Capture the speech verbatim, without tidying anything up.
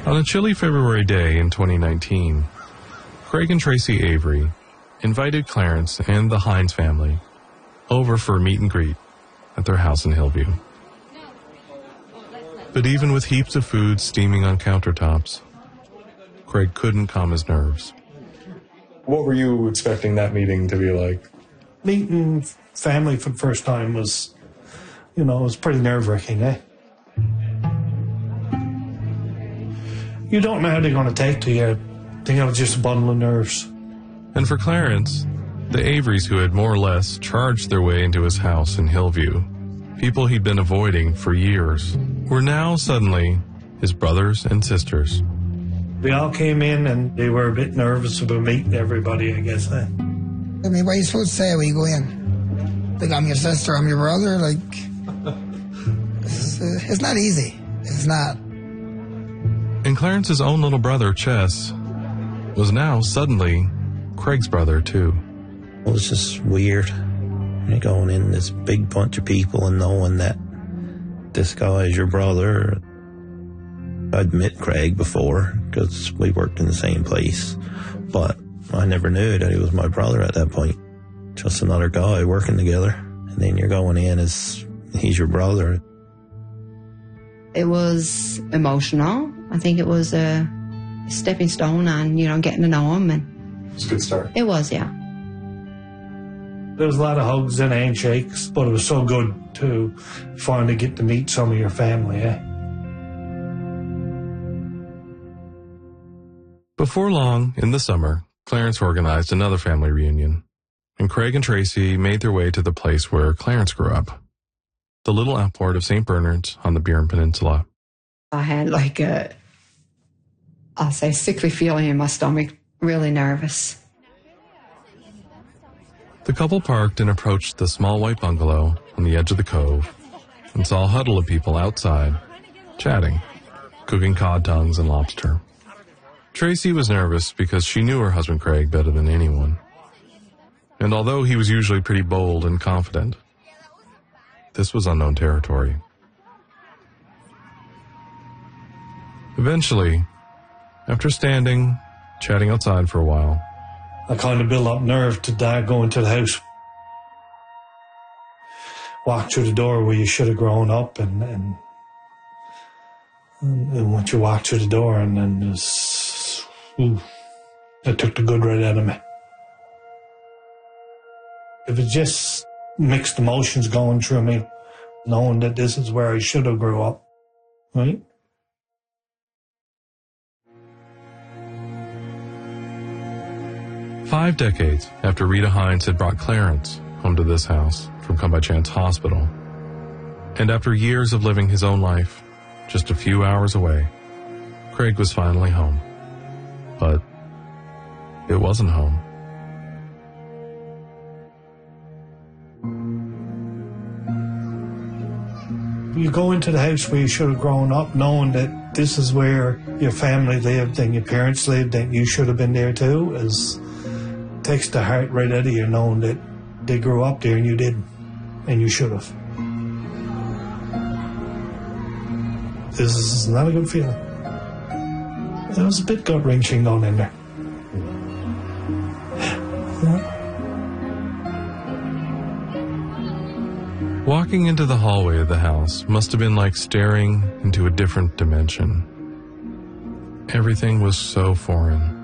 On a chilly February day in twenty nineteen, Craig and Tracy Avery invited Clarence and the Hines family over for a meet and greet at their house in Hillview. But even with heaps of food steaming on countertops, Craig couldn't calm his nerves. What were you expecting that meeting to be like? Meeting family for the first time was, you know, it was pretty nerve-wracking, eh? You don't know how they're going to take to you. I think it was just a bundle of nerves. And for Clarence, the Averys who had more or less charged their way into his house in Hillview, people he'd been avoiding for years, were now suddenly his brothers and sisters. We all came in and they were a bit nervous about meeting everybody, I guess. Eh? I mean, what are you supposed to say when you go in? Like, I'm your sister, I'm your brother? Like, it's, uh, it's not easy. It's not. And Clarence's own little brother, Chess, was now suddenly Craig's brother, too. It was just weird. You're going in this big bunch of people and knowing that this guy is your brother. I'd met Craig before because we worked in the same place, but I never knew that he was my brother at that point. Just another guy working together. And then you're going in as he's your brother. It was emotional. I think it was a stepping stone and, you know, getting to know him. And it's a good start. It was, yeah. There was a lot of hugs and handshakes, but it was so good to finally get to meet some of your family, eh? Before long, in the summer, Clarence organized another family reunion, and Craig and Tracy made their way to the place where Clarence grew up, the little outport of Saint Bernard's on the Burin Peninsula. I had like a, I'll say, sickly feeling in my stomach, really nervous. The couple parked and approached the small white bungalow on the edge of the cove and saw a huddle of people outside, chatting, cooking cod tongues and lobster. Tracy was nervous because she knew her husband Craig better than anyone. And although he was usually pretty bold and confident, this was unknown territory. Eventually, after standing, chatting outside for a while, I kind of built up nerve to die going to the house. Walk through the door where you should have grown up, and and, and once you walk through the door, and then there's, ooh, it took the good right out of me. It was just mixed emotions going through me, knowing that this is where I should have grew up, right? Five decades after Rita Hines had brought Clarence home to this house from Come By Chance Hospital, and after years of living his own life just a few hours away, Craig was finally home. But it wasn't home. You go into the house where you should have grown up, knowing that this is where your family lived and your parents lived, and you should have been there too. Is takes the heart right out of you, knowing that they grew up there and you didn't, and you should have. This is not a good feeling. It was a bit gut-wrenching going in there. Walking into the hallway of the house must have been like staring into a different dimension. Everything was so foreign.